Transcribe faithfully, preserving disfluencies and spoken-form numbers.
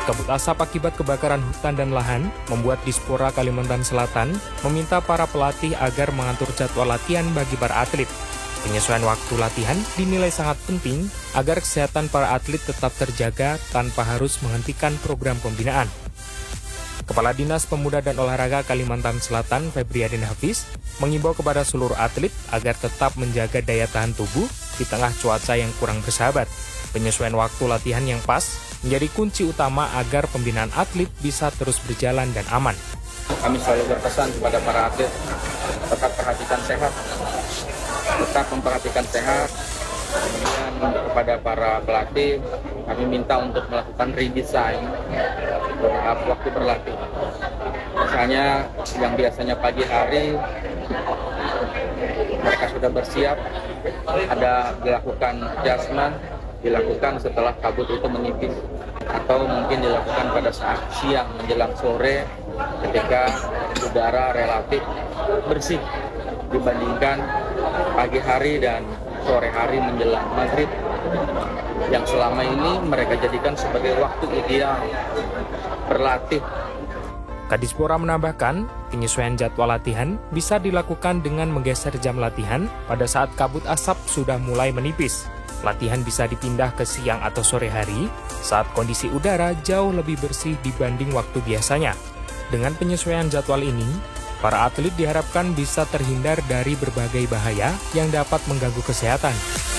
Kabut asap akibat kebakaran hutan dan lahan membuat Dispora Kalimantan Selatan meminta para pelatih agar mengatur jadwal latihan bagi para atlet. Penyesuaian waktu latihan dinilai sangat penting agar kesehatan para atlet tetap terjaga tanpa harus menghentikan program pembinaan. Kepala Dinas Pemuda dan Olahraga Kalimantan Selatan, Febriadin Hafiz, mengimbau kepada seluruh atlet agar tetap menjaga daya tahan tubuh di tengah cuaca yang kurang bersahabat. Penyesuaian waktu latihan yang pas menjadi kunci utama agar pembinaan atlet bisa terus berjalan dan aman. Kami selalu berpesan kepada para atlet, tetap perhatikan sehat, tetap memperhatikan sehat. Kemudian kepada para pelatih, kami minta untuk melakukan redesign terhadap waktu berlatih. Misalnya yang biasanya pagi hari, mereka sudah bersiap, ada dilakukan adjustment, dilakukan setelah kabut itu menipis, atau mungkin dilakukan pada saat siang menjelang sore ketika udara relatif bersih dibandingkan pagi hari dan sore hari menjelang maghrib yang selama ini mereka jadikan sebagai waktu ideal berlatih. Kadispora menambahkan, penyesuaian jadwal latihan bisa dilakukan dengan menggeser jam latihan pada saat kabut asap sudah mulai menipis. Latihan bisa dipindah ke siang atau sore hari saat kondisi udara jauh lebih bersih dibanding waktu biasanya. Dengan penyesuaian jadwal ini, para atlet diharapkan bisa terhindar dari berbagai bahaya yang dapat mengganggu kesehatan.